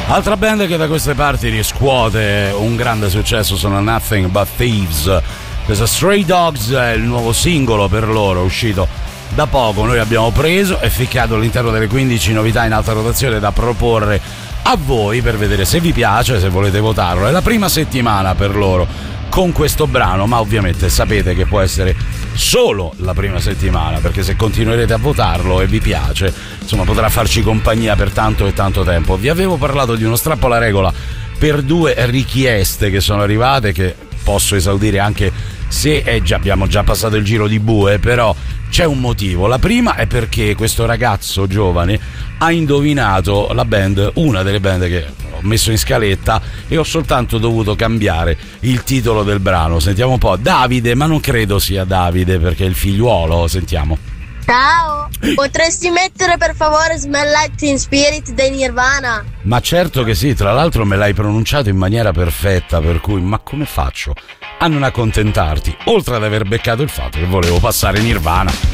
Altra band che da queste parti riscuote un grande successo sono Nothing But Thieves. Questo Stray Dogs è il nuovo singolo per loro, uscito da poco. Noi abbiamo preso e ficcato all'interno delle 15 novità in alta rotazione da proporre a voi per vedere se vi piace, se volete votarlo. È la prima settimana per loro con questo brano, ma ovviamente sapete che può essere solo la prima settimana, perché se continuerete a votarlo e vi piace, insomma, potrà farci compagnia per tanto e tanto tempo. Vi avevo parlato di uno strappo alla regola per 2 richieste che sono arrivate, che posso esaudire anche se abbiamo già passato il giro di bue, però c'è un motivo. La prima è perché questo ragazzo giovane ha indovinato la band, una delle band che ho messo in scaletta, e ho soltanto dovuto cambiare il titolo del brano. Sentiamo un po'. Davide, ma non credo sia Davide perché è il figliuolo. Sentiamo. Ciao, potresti mettere per favore Smell Like Teen Spirit dei Nirvana? Ma certo che sì, tra l'altro me l'hai pronunciato in maniera perfetta, per cui ma come faccio a non accontentarti, oltre ad aver beccato il fatto che volevo passare Nirvana.